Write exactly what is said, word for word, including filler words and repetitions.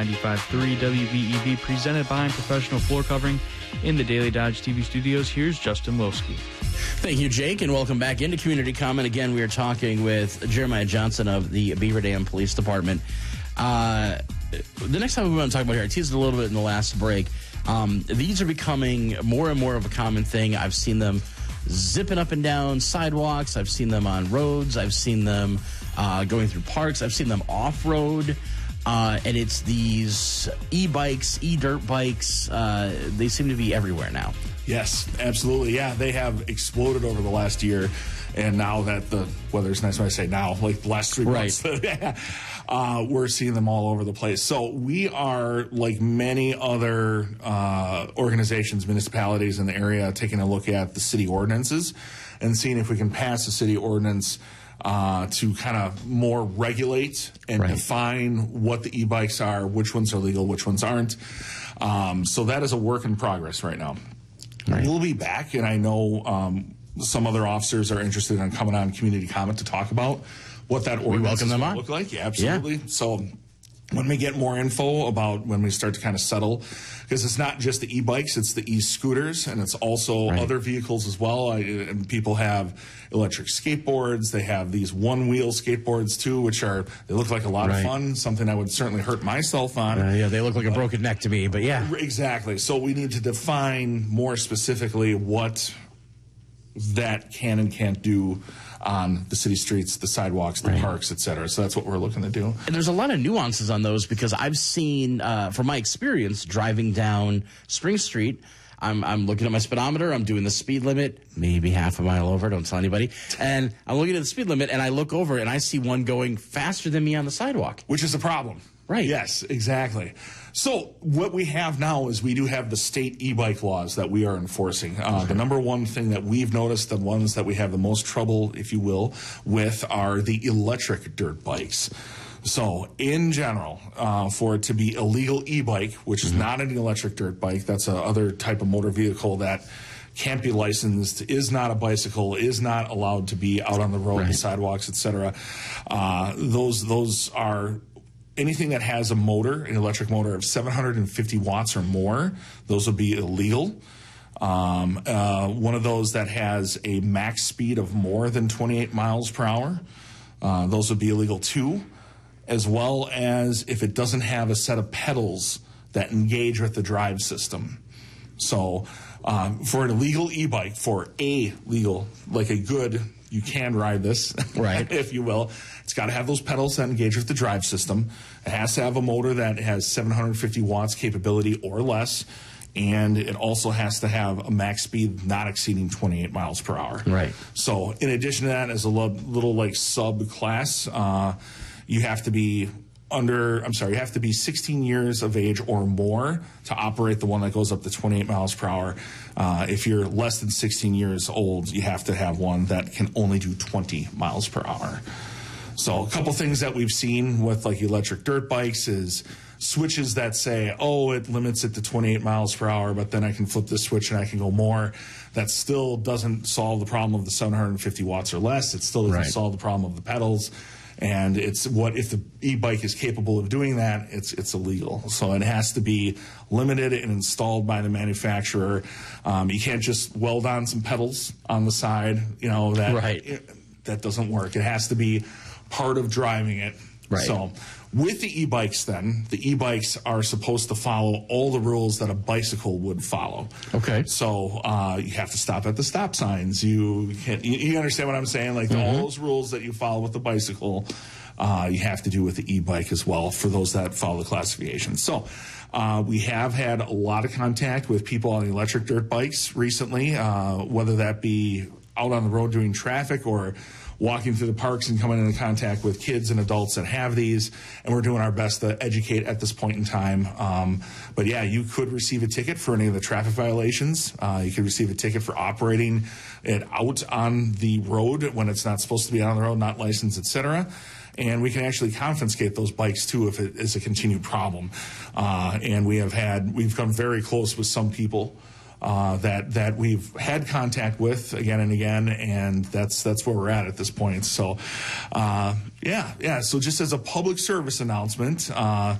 ninety-five point three W B E V, presented by Professional Floor Covering in the Daily Dodge T V studios. Here's Justin Wilski. Thank you, Jake, and welcome back into Community Comment. Again, we are talking with Jeremiah Johnson of the Beaver Dam Police Department. Uh, the next time we want to talk about here, I teased it a little bit in the last break. Um, these are becoming more and more of a common thing. I've seen them zipping up and down sidewalks. I've seen them on roads. I've seen them uh, going through parks. I've seen them off-road. Uh, and it's these e-bikes, e-dirt bikes. Uh, they seem to be everywhere now. Yes, absolutely. Yeah, they have exploded over the last year. And now that the weather's nice, when I say now, like the last three months, right. uh, we're seeing them all over the place. So we are, like many other uh, organizations, municipalities in the area, taking a look at the city ordinances and seeing if we can pass a city ordinance Uh, to kind of more regulate and right. define what the e-bikes are, which ones are legal, which ones aren't. Um, so that is a work in progress right now. Right. We'll be back, and I know um, some other officers are interested in coming on Community Comment to talk about what that ordinance will look like. Yeah, absolutely. Yeah. So when we get more info about when we start to kind of settle, because it's not just the e-bikes, it's the e-scooters, and it's also right. other vehicles as well. I, and people have electric skateboards. They have these one-wheel skateboards, too, which are, they look like a lot right. of fun, something I would certainly hurt myself on. Uh, yeah, they look like a broken neck to me, but yeah. Exactly. So we need to define more specifically what that can and can't do on the city streets, the sidewalks, the right. parks, et cetera. So that's what we're looking to do. And there's a lot of nuances on those, because I've seen, uh, from my experience, driving down Spring Street, I'm, I'm looking at my speedometer, I'm doing the speed limit, maybe half a mile over, don't tell anybody, and I'm looking at the speed limit, and I look over, and I see one going faster than me on the sidewalk. Which is a problem. Right. Yes, exactly. So what we have now is we do have the state e-bike laws that we are enforcing. Uh, okay. The number one thing that we've noticed, the ones that we have the most trouble, if you will, with are the electric dirt bikes. So in general, uh, for it to be a legal e-bike, which is mm-hmm. not an electric dirt bike, that's a other type of motor vehicle that can't be licensed, is not a bicycle, is not allowed to be out on the road, right. the sidewalks, et cetera. Uh, those, those are... Anything that has a motor, an electric motor of seven hundred fifty watts or more, those would be illegal. Um, uh, one of those that has a max speed of more than twenty-eight miles per hour, uh, those would be illegal too, as well as if it doesn't have a set of pedals that engage with the drive system. So um, for an illegal e-bike, for a legal, like a good, you can ride this, right. if you will, it's got to have those pedals that engage with the drive system. It has to have a motor that has seven hundred fifty watts capability or less, and it also has to have a max speed not exceeding twenty-eight miles per hour. Right. So in addition to that, as a little like subclass, uh, you have to be under, I'm sorry, you have to be sixteen years of age or more to operate the one that goes up to twenty-eight miles per hour. Uh, if you're less than sixteen years old, you have to have one that can only do twenty miles per hour. So a couple things that we've seen with like electric dirt bikes is switches that say, oh, it limits it to twenty-eight miles per hour, but then I can flip this switch and I can go more. That still doesn't solve the problem of the seven hundred fifty watts or less. It still doesn't right. solve the problem of the pedals. And it's what if the e-bike is capable of doing that, it's it's illegal. So it has to be limited and installed by the manufacturer. Um, you can't just weld on some pedals on the side, you know, that right. it, that doesn't work. It has to be part of driving it. Right. So with the e-bikes then, the e-bikes are supposed to follow all the rules that a bicycle would follow. Okay. So uh, you have to stop at the stop signs. You can't, you, you understand what I'm saying? Like mm-hmm. all those rules that you follow with the bicycle, uh, you have to do with the e-bike as well for those that follow the classification. So uh, we have had a lot of contact with people on electric dirt bikes recently, uh, whether that be out on the road doing traffic or walking through the parks and coming into contact with kids and adults that have these, and we're doing our best to educate at this point in time. Um, but yeah, you could receive a ticket for any of the traffic violations. Uh, you could receive a ticket for operating it out on the road when it's not supposed to be on the road, not licensed, et cetera. And we can actually confiscate those bikes too if it is a continued problem. Uh, and we have had, we've come very close with some people Uh, that that we've had contact with again and again, and that's that's where we're at at this point. So, uh, yeah, yeah. So just as a public service announcement, uh,